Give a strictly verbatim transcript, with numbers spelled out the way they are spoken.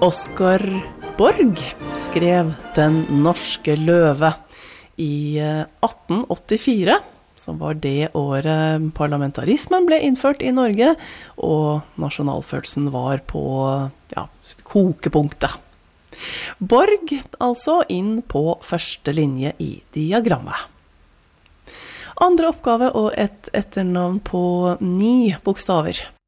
Oscar Borg skrev Den norske løve i atten åttifire, som var det året parlamentarismen ble innført i Norge, og nasjonalfølelsen var på ja, kokepunktet. Borg altså inn på første linje i diagrammet. Andre oppgave og et etternavn på ni bokstaver.